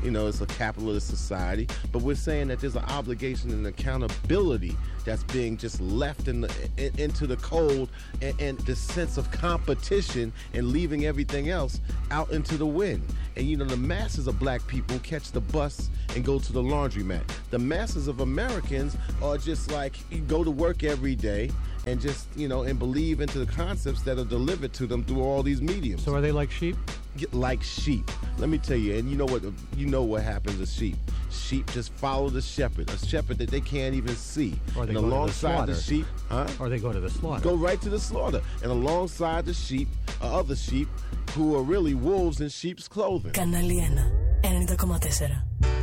it's a capitalist society, but we're saying that there's an obligation and accountability that's being just left into the cold, and the sense of competition and leaving everything else out into the wind. And the masses of black people catch the bus and go to the laundromat. The masses of Americans are just like, go to work every day and just, and believe into the concepts that are delivered to them through all these mediums. So are they like sheep? Like sheep. Let me tell you, and you know what happens to sheep. Sheep just follow the shepherd, a shepherd that they can't even see. Or they and go alongside to the sheep, Or they go to the slaughter. Go right to the slaughter. And alongside the sheep are other sheep who are really wolves in sheep's clothing. Κανάλι 1, 90,4.